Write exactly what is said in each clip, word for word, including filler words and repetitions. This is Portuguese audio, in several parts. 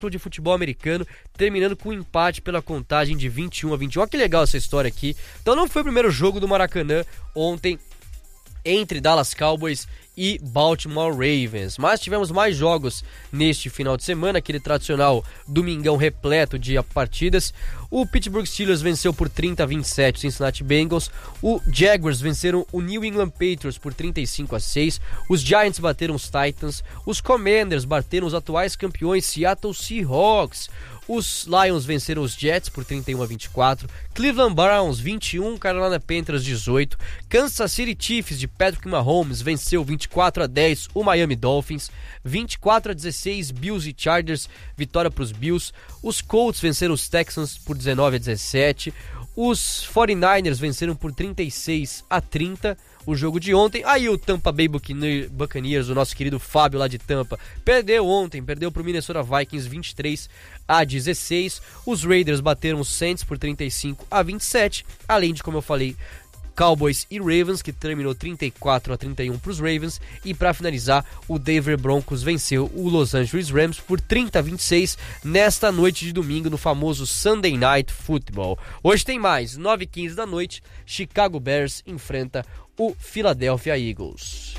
de futebol americano, terminando com um empate pela contagem de vinte e um a vinte e um. Olha que legal essa história aqui. Então não foi o primeiro jogo do Maracanã ontem entre Dallas Cowboys e Baltimore Ravens, mas tivemos mais jogos neste final de semana, aquele tradicional domingão repleto de partidas. O Pittsburgh Steelers venceu por trinta a vinte e sete o Cincinnati Bengals, o Jaguars venceram o New England Patriots por trinta e cinco a seis, os Giants bateram os Titans, os Commanders bateram os atuais campeões Seattle Seahawks, os Lions venceram os Jets por trinta e um a vinte e quatro, Cleveland Browns vinte e um, Carolina Panthers dezoito, Kansas City Chiefs de Patrick Mahomes venceu vinte e quatro a dez o Miami Dolphins, vinte e quatro a dezesseis Bills e Chargers, vitória para os Bills, os Colts venceram os Texans por dezenove a dezessete, os forty-niners venceram por trinta e seis a trinta o jogo de ontem. Aí o Tampa Bay Buccaneers, o nosso querido Fábio lá de Tampa, perdeu ontem, perdeu para o Minnesota Vikings vinte e três a dezesseis, os Raiders bateram os Saints por trinta e cinco a vinte e sete, além de, como eu falei, Cowboys e Ravens, que terminou trinta e quatro a trinta e um para os Ravens, e para finalizar, o Denver Broncos venceu o Los Angeles Rams por trinta a vinte e seis nesta noite de domingo no famoso Sunday Night Football. Hoje tem mais, nove e quinze da noite, Chicago Bears enfrenta o Philadelphia Eagles.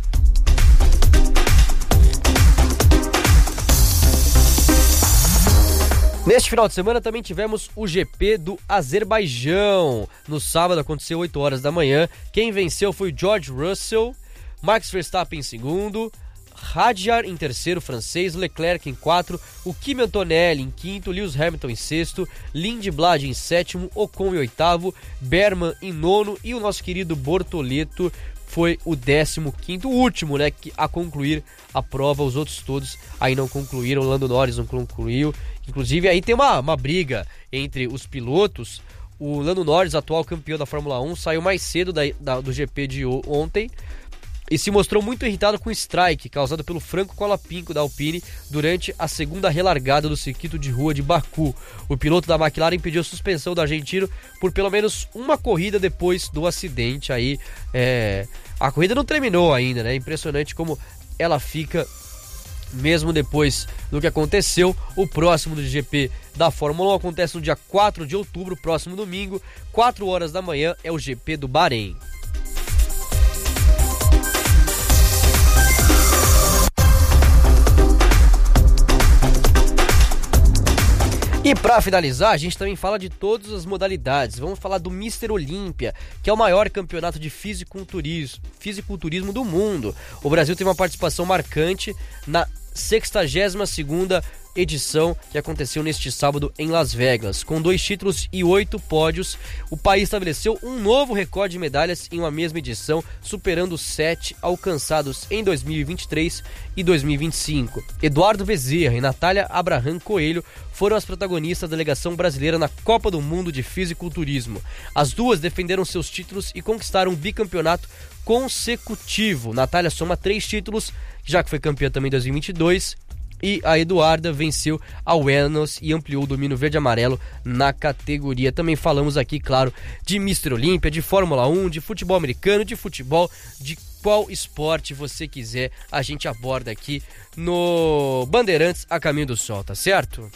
Neste final de semana também tivemos o G P do Azerbaijão. No sábado aconteceu oito horas da manhã. Quem venceu foi o George Russell, Max Verstappen em segundo, Hadjar em terceiro, francês, Leclerc em quarto, o Kimi Antonelli em quinto, Lewis Hamilton em sexto, Lindblad em sétimo, Ocon em oitavo, Berman em nono e o nosso querido Bortoleto foi o décimo quinto, o último, né, a concluir a prova. Os outros todos aí não concluíram, o Lando Norris não concluiu. Inclusive aí tem uma, uma briga entre os pilotos. O Lando Norris, atual campeão da Fórmula um, saiu mais cedo da, da, do G P de ontem e se mostrou muito irritado com o strike causado pelo Franco Colapinto da Alpine durante a segunda relargada do circuito de rua de Baku. O piloto da McLaren pediu a suspensão do argentino por pelo menos uma corrida depois do acidente. Aí é, a corrida não terminou ainda, né? Impressionante como ela fica mesmo depois do que aconteceu. O próximo do G P da Fórmula um acontece no dia quatro de outubro, próximo domingo, quatro horas da manhã, é o G P do Bahrein. E para finalizar, a gente também fala de todas as modalidades. Vamos falar do mister Olímpia, que é o maior campeonato de fisiculturismo, fisiculturismo do mundo. O Brasil teve uma participação marcante na sexagésima segunda edição, que aconteceu neste sábado em Las Vegas. Com dois títulos e oito pódios, o país estabeleceu um novo recorde de medalhas em uma mesma edição, superando os sete alcançados em dois mil e vinte e três e dois mil e vinte e cinco. Eduardo Bezerra e Natália Abraham Coelho foram as protagonistas da delegação brasileira na Copa do Mundo de Fisiculturismo. As duas defenderam seus títulos e conquistaram um bicampeonato consecutivo. Natália soma três títulos, já que foi campeã também em dois mil e vinte e dois, e a Eduarda venceu a Wellness e ampliou o domínio verde-amarelo na categoria. Também falamos aqui, claro, de mister Olímpia, de Fórmula um, de futebol americano, de futebol, de qual esporte você quiser, a gente aborda aqui no Bandeirantes a Caminho do Sol, tá certo?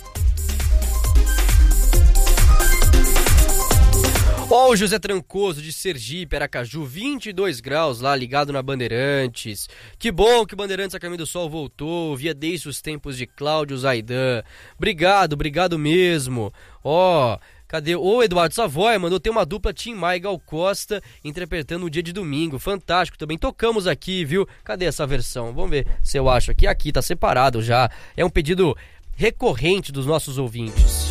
Ó, o José Trancoso de Sergipe, Aracaju, vinte e dois graus lá, ligado na Bandeirantes. Que bom que o Bandeirantes a Caminho do Sol voltou, via desde os tempos de Cláudio Zaidan. Obrigado, obrigado mesmo. Ó, cadê? O Eduardo Savoy mandou ter uma dupla Tim Maia e Gal Costa interpretando o dia de domingo. Fantástico, também tocamos aqui, viu? Cadê essa versão? Vamos ver se eu acho aqui. Aqui, tá separado já. É um pedido recorrente dos nossos ouvintes.